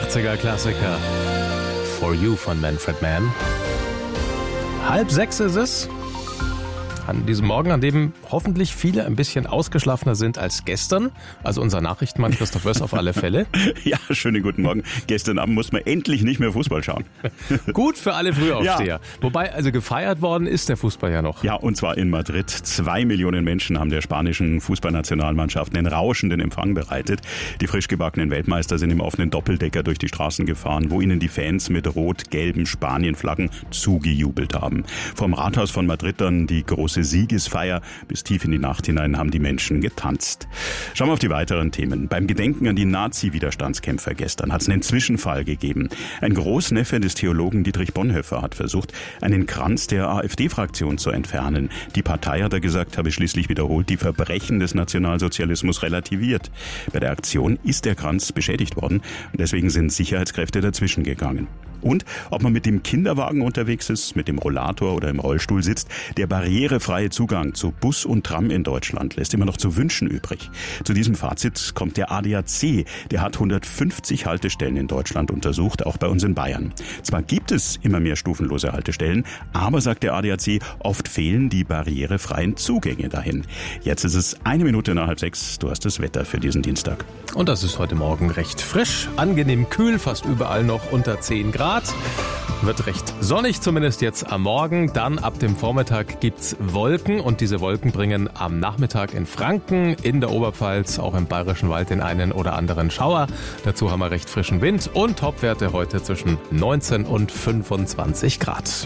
80er-Klassiker For You von Manfred Mann. 5:30 ist es. An diesem Morgen, an dem hoffentlich viele ein bisschen ausgeschlafener sind als gestern. Also unser Nachrichtenmann Christoph Wöss auf alle Fälle. Ja, schönen guten Morgen. Gestern Abend mussten wir endlich nicht mehr Fußball schauen. Gut für alle Frühaufsteher. Ja. Wobei, also gefeiert worden ist der Fußball ja noch. Ja, und zwar in Madrid. 2 Millionen Menschen haben der spanischen Fußballnationalmannschaft einen rauschenden Empfang bereitet. Die frisch gebackenen Weltmeister sind im offenen Doppeldecker durch die Straßen gefahren, wo ihnen die Fans mit rot-gelben Spanienflaggen zugejubelt haben. Vom Rathaus von Madrid dann die große Siegesfeier. Bis tief in die Nacht hinein haben die Menschen getanzt. Schauen wir auf die weiteren Themen. Beim Gedenken an die Nazi-Widerstandskämpfer gestern hat es einen Zwischenfall gegeben. Ein Großneffe des Theologen Dietrich Bonhoeffer hat versucht, einen Kranz der AfD-Fraktion zu entfernen. Die Partei, hat er gesagt, habe schließlich wiederholt die Verbrechen des Nationalsozialismus relativiert. Bei der Aktion ist der Kranz beschädigt worden und deswegen sind Sicherheitskräfte dazwischen gegangen. Und ob man mit dem Kinderwagen unterwegs ist, mit dem Rollator oder im Rollstuhl sitzt, der barrierefreie Zugang zu Bus und Tram in Deutschland lässt immer noch zu wünschen übrig. Zu diesem Fazit kommt der ADAC. Der hat 150 Haltestellen in Deutschland untersucht, auch bei uns in Bayern. Zwar gibt es immer mehr stufenlose Haltestellen, aber, sagt der ADAC, oft fehlen die barrierefreien Zugänge dahin. Jetzt ist es 1 Minute nach 5:30. Du hast das Wetter für diesen Dienstag. Und das ist heute Morgen recht frisch, angenehm kühl, fast überall noch unter 10 Grad. Wird recht sonnig, zumindest jetzt am Morgen. Dann ab dem Vormittag gibt's Wolken und diese Wolken bringen am Nachmittag in Franken, in der Oberpfalz, auch im Bayerischen Wald den einen oder anderen Schauer. Dazu haben wir recht frischen Wind und Topwerte heute zwischen 19 und 25 Grad.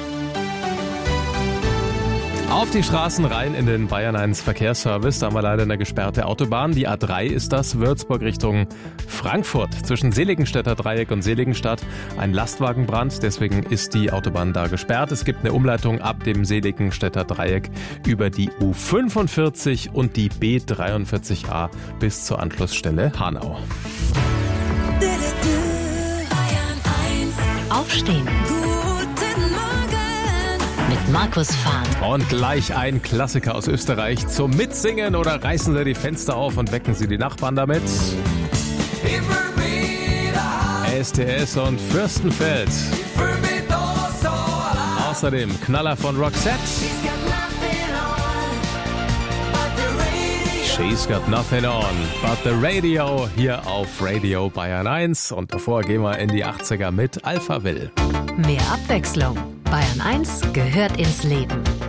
Auf die Straßen rein in den Bayern 1 Verkehrsservice. Da haben wir leider eine gesperrte Autobahn. Die A3 ist das, Würzburg Richtung Frankfurt. Zwischen Seligenstädter Dreieck und Seligenstadt ein Lastwagenbrand. Deswegen ist die Autobahn da gesperrt. Es gibt eine Umleitung ab dem Seligenstädter Dreieck über die U45 und die B43a bis zur Anschlussstelle Hanau. Aufstehen. Mit Markus Fahn. Und gleich ein Klassiker aus Österreich zum Mitsingen oder reißen Sie die Fenster auf und wecken Sie die Nachbarn damit. STS und Fürstenfeld. Außerdem Knaller von Roxette. She's got nothing on but the radio hier auf Radio Bayern 1. Und davor gehen wir in die 80er mit Alphaville. Mehr Abwechslung. Bayern 1 gehört ins Leben.